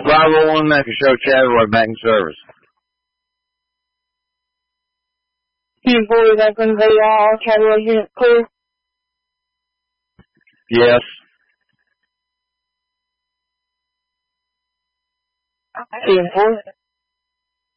501 that can show Chadroy back in service. 10-4, that's going to be all Chadroy units clear? Yes. Okay. 10-4.